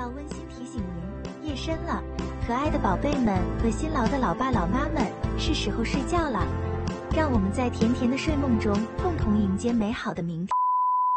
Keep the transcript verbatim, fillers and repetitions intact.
要温馨提醒您，夜深了，可爱的宝贝们和辛劳的老爸老妈们，是时候睡觉了。让我们在甜甜的睡梦中，共同迎接美好的明天。